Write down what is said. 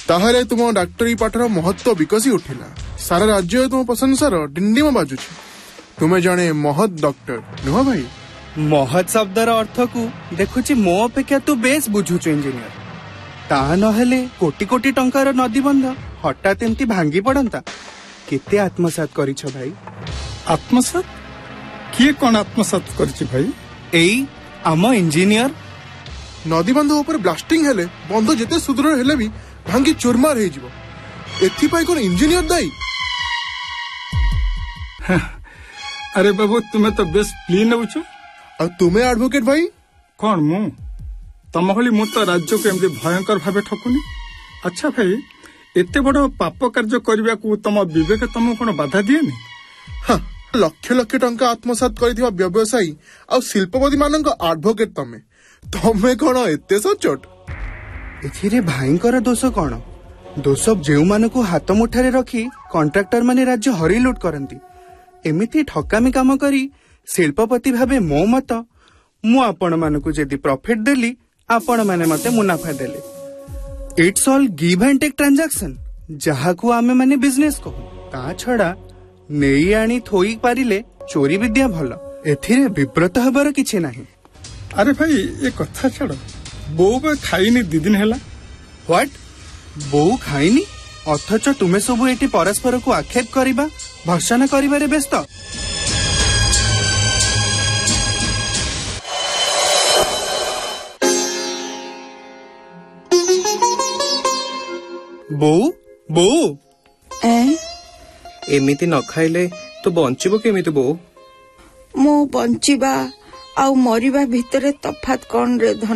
ताहले तुम डाक्टरी पाठर महत्व विकसी उठिला। सारा राज्य तुम प्रशंसार डिंडिम बाजुछि। तुम्हें जने महत डॉक्टर नुह भाई? महत शब्दर अर्थ को देखुची मो अपेक्षा तू बेस बुझुछु इंजीनियर। ता नहेले कोटी कोटी टंकार नदी बंध हठात एमती भांगी पड़ंता। केते आत्मसात करिछ भाई? आत्मसात किए कौन आत्मसात करिछ भाई? एई आम इंजीनियर। नदी बंध ऊपर ब्लास्टिंग हेले बंध जेते सुदृढ़ हेले भी भांगी चुरमार हे जिवो। एथिपाई कोन इंजीनियर दायी? अरे बाबू तुम्हें तो बेस प्ली नउछ। आ तुम्हें एडवोकेट भाई? कौन मु तम भली मु तो राज्य को एमती भयंकर भावे ठकुनी। अच्छा भाई एते बड़ पाप कार्य करबा को तम विवेक तुमको कोन बाधा दिएनी? हाँ, लक्ष लक्ष टंका आत्मसात करथिबा व्यवसायी आ शिल्पपति मानक एडवोकेट तमे कोन एते सचोट? एथिरे भाईंकर दोष कौन? दोष जेउ मानकु हाथ मुठारे रखी कॉन्ट्रैक्टर माने राज्य हरि लुट करंती। एमिति ठकामी काम करी शिल्पपति भावे मो मत मु आपण मानकु जेदी प्रॉफिट देली आपण माने मते मुनाफा देले। It's all give and take transaction जहाकु आमे माने बिजनेस को। ता छड़ा नेई आनी थोई पारिले चोरी विद्या भल। एथिरे विब्रत हबार किछि नाही। अरे भाई ये कथा छाड़ बो खाइनी 2 दिन हैला। व्हाट? बो खाइनी अथच तुमे सब एटी परस्पर को आक्षेप करिबा भर्सना करिबारे व्यस्त। बो बो एमिति न खाइले तो बंचिबो केमिति बो? मो बंचिबा आउ मरिबा भितरे तफात कोन रे धन?